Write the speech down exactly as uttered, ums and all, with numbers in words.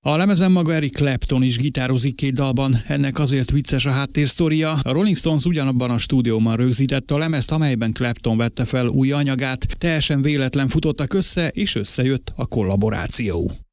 A lemezen maga Eric Clapton is gitározik két dalban, ennek azért vicces a háttérsztoria. A Rolling Stones ugyanabban a stúdióban rögzítette a lemezt, amelyben Clapton vette fel új anyagát. Teljesen véletlen futottak össze, és összejött a kollaboráció.